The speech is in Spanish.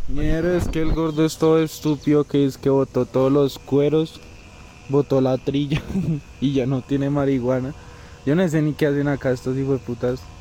Mierda, es que el gordo es todo estúpido que es que botó todos los cueros, botó la trilla y ya no tiene marihuana. Yo no sé ni qué hacen acá estos hijueputas.